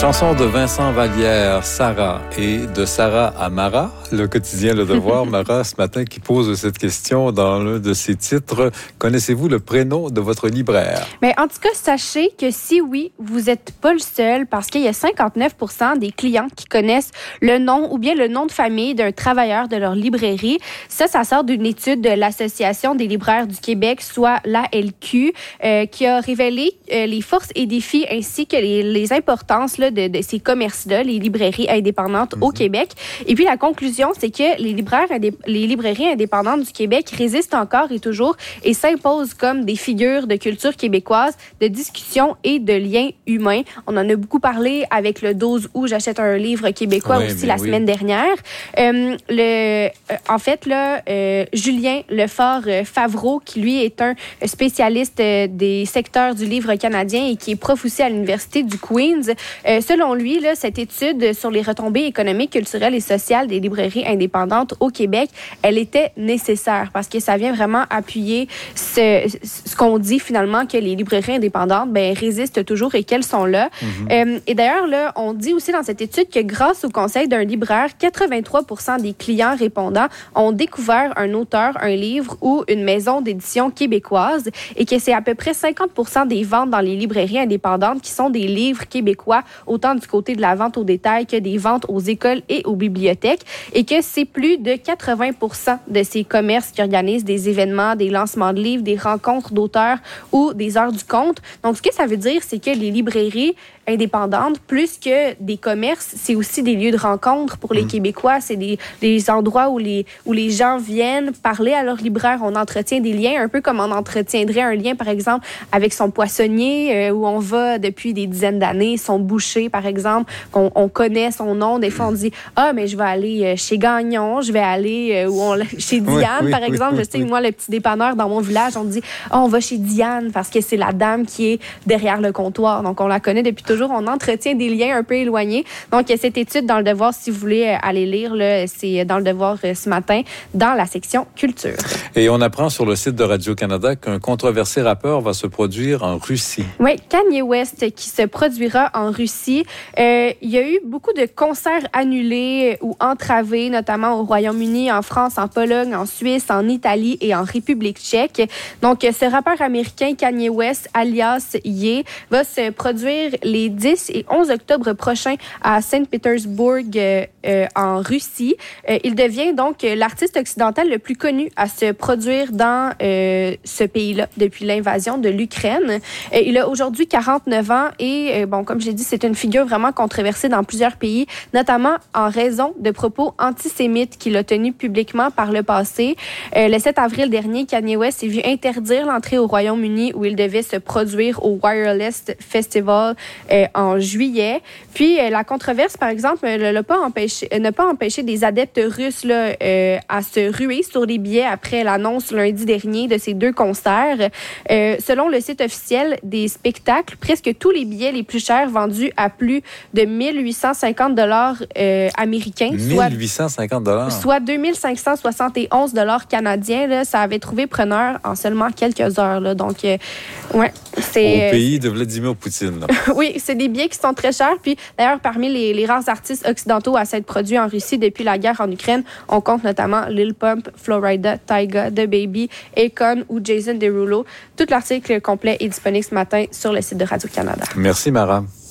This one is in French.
Chanson de Vincent Vallière, Sarah, et de Sarah à Mara, le quotidien Le Devoir. Mara, ce matin, qui pose cette question dans l'un de ses titres. Connaissez-vous le prénom de votre libraire? Mais en tout cas, sachez que si oui, vous n'êtes pas le seul, parce qu'il y a 59% des clients qui connaissent le nom ou bien le nom de famille d'un travailleur de leur librairie. Ça sort d'une étude de l'Association des libraires du Québec, soit l'ALQ, qui a révélé les forces et défis ainsi que les importances là, de ces commerces-là, les librairies indépendantes au Québec. Et puis la conclusion, c'est que les librairies indépendantes du Québec résistent encore et toujours et s'imposent comme des figures de culture québécoise, de discussion et de liens humains. On en a beaucoup parlé avec le 12 août, j'achète un livre québécois aussi la semaine dernière. Julien Lefort-Favreau, qui lui est un spécialiste des secteurs du livre canadien et qui est prof aussi à l'Université du Queen's, selon lui, là, cette étude sur les retombées économiques, culturelles et sociales des librairies indépendantes au Québec, elle était nécessaire parce que ça vient vraiment appuyer ce qu'on dit finalement que les librairies indépendantes résistent toujours et qu'elles sont là. Et d'ailleurs, là, on dit aussi dans cette étude que grâce au conseil d'un libraire, 83% des clients répondants ont découvert un auteur, un livre ou une maison d'édition québécoise et que c'est à peu près 50% des ventes dans les librairies indépendantes qui sont des livres québécois, autant du côté de la vente au détail que des ventes aux écoles et aux bibliothèques, et que c'est plus de 80% de ces commerces qui organisent des événements, des lancements de livres, des rencontres d'auteurs ou des heures du conte. Donc, ce que ça veut dire, c'est que les librairies indépendantes, plus que des commerces, c'est aussi des lieux de rencontre pour les Québécois. C'est des endroits où les gens viennent parler à leur libraire. On entretient des liens, un peu comme on entretiendrait un lien, par exemple, avec son poissonnier, où on va depuis des dizaines d'années, son boucher, par exemple, qu'on connaît son nom. Des fois, on dit « Ah, mais je vais aller chez Gagnon, je vais aller chez Diane, par exemple. » Je sais, moi, le petit dépanneur dans mon village, on dit « Ah, on va chez Diane parce que c'est la dame qui est derrière le comptoir. » Donc, on la connaît depuis toujours. On entretient des liens un peu éloignés. Donc, cette étude dans Le Devoir, si vous voulez aller lire, là, c'est dans Le Devoir ce matin, dans la section Culture. Et on apprend sur le site de Radio-Canada qu'un controversé rappeur va se produire en Russie. Oui, Kanye West qui se produira en Russie. Il y a eu beaucoup de concerts annulés ou entravés, notamment au Royaume-Uni, en France, en Pologne, en Suisse, en Italie et en République tchèque. Donc, ce rappeur américain Kanye West, alias Ye, va se produire les 10 et 11 octobre prochains à Saint-Pétersbourg en Russie. Il devient donc l'artiste occidental le plus connu à se produire dans ce pays-là depuis l'invasion de l'Ukraine. Il a aujourd'hui 49 ans et, comme je l'ai dit, c'est une figure vraiment controversée dans plusieurs pays, notamment en raison de propos antisémites qu'il a tenus publiquement par le passé. Le 7 avril dernier, Kanye West s'est vu interdire l'entrée au Royaume-Uni où il devait se produire au Wireless Festival en juillet. Puis, la controverse, par exemple, n'a pas empêché des adeptes russes là, à se ruer sur les billets après l'annonce lundi dernier de ces deux concerts. Selon le site officiel des spectacles, presque tous les billets les plus chers vendus à plus de 1850 $ américains. 1850 $? Soit 2571 $ canadiens. Là, ça avait trouvé preneur en seulement quelques heures. Là. Donc, ouais, c'est... Au pays de Vladimir Poutine. Là. Oui, c'est des billets qui sont très chers. Puis, d'ailleurs, parmi les rares artistes occidentaux à s'être produits en Russie depuis la guerre en Ukraine, on compte notamment Lil Pump, Flo Rida, Tyga, DaBaby, Akon ou Jason Derulo. Tout l'article complet est disponible ce matin sur le site de Radio-Canada. Merci, Mara.